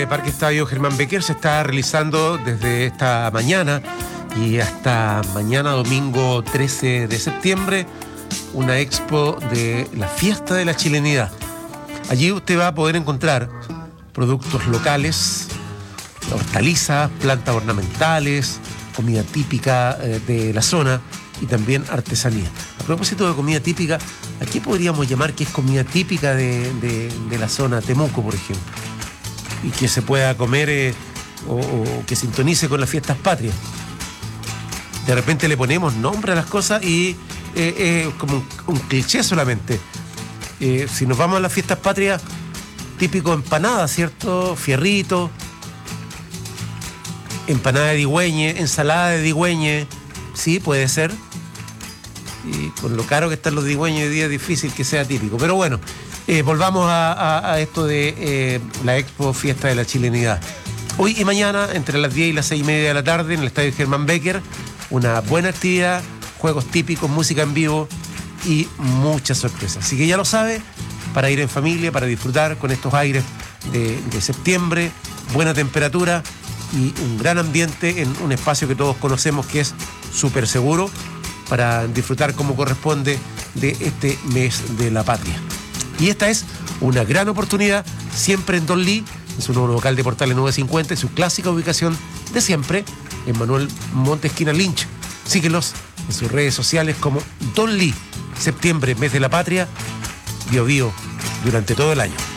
El Parque Estadio Germán Becker se está realizando desde esta mañana y hasta mañana domingo 13 de septiembre una expo de la Fiesta de la Chilenidad. Allí usted va a poder encontrar productos locales, hortalizas, plantas ornamentales, comida típica de la zona y también artesanía. A propósito de comida típica, ¿a qué podríamos llamar que es comida típica de la zona Temuco, por ejemplo? Y que se pueda comer o que sintonice con las fiestas patrias. De repente le ponemos nombre a las cosas y es como un cliché solamente. Si nos vamos a las fiestas patrias, típico empanada, ¿cierto? Fierrito, empanada de digüeñe, ensalada de digüeñe, sí, puede ser. Y con lo caro que están los digüeños hoy día es difícil que sea típico. Pero bueno, volvamos a esto de la Expo Fiesta de la Chilenidad. Hoy y mañana, entre las 10 y las 6:30 de la tarde, en el Estadio Germán Becker, una buena actividad, juegos típicos, música en vivo y muchas sorpresas. Así que ya lo sabe, para ir en familia, para disfrutar con estos aires de septiembre, buena temperatura y un gran ambiente en un espacio que todos conocemos que es súper seguro para disfrutar como corresponde de este mes de la patria. Y esta es una gran oportunidad, siempre en Don Lee, en su nuevo local de Portales 950, y su clásica ubicación de siempre, en Manuel Monte, esquina Lynch. Síguelos en sus redes sociales como Don Lee. Septiembre, mes de la patria, Bio Bio, durante todo el año.